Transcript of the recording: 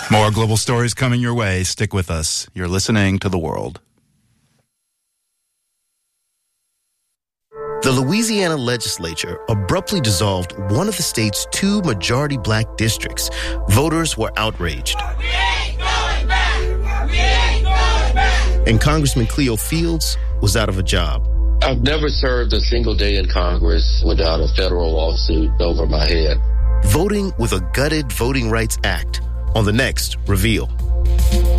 More global stories coming your way. Stick with us. You're listening to The World. The Louisiana legislature abruptly dissolved one of the state's 2 majority black districts. Voters were outraged. We ain't going back! We ain't going back! And Congressman Cleo Fields was out of a job. I've never served a single day in Congress without a federal lawsuit over my head. Voting with a gutted Voting Rights Act on the next Reveal.